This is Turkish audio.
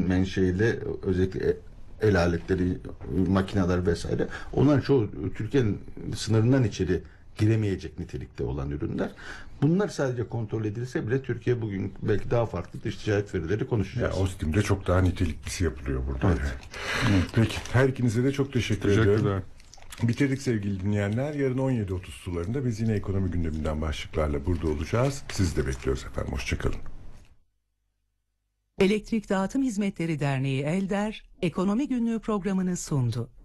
menşeili, özellikle el aletleri, makineler vesaire, onlar çoğu Türkiye'nin sınırından içeri giremeyecek nitelikte olan ürünler. Bunlar sadece kontrol edilse bile Türkiye bugün belki daha farklı dış ticaret verileri konuşacağız. Ya, OSDİM'de çok daha niteliklisi yapılıyor burada. Evet. Peki, her ikinize de çok teşekkür ediyorum. Bitirdik sevgili dinleyenler. Yarın 17.30 sularında biz yine ekonomi gündeminden başlıklarla burada olacağız. Sizi de bekliyoruz efendim. Hoşçakalın. Elektrik Dağıtım Hizmetleri Derneği Elder, Ekonomi Günlüğü programını sundu.